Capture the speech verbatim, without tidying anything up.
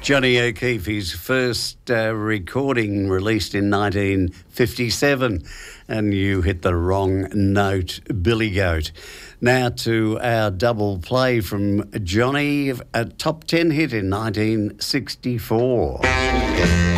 Johnny O'Keefe's first uh, recording released in nineteen fifty-seven, and you hit the wrong note, Billy Goat. Now to our double play from Johnny, a top ten hit in nineteen sixty-four.